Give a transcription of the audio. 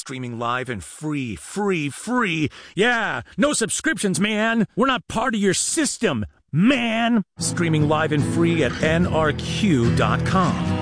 Streaming live and free. Yeah, no subscriptions, man. We're not part of your system, man. Streaming live and free at nrq.com.